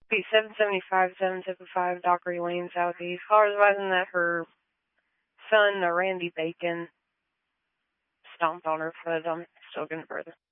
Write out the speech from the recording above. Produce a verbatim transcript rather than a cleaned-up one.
Be seven seventy-five, seven seventy-five Dockery Lane, Southeast. Caller's advising that her son, uh, Randy Bacon, stomped on her foot. I'm still getting further.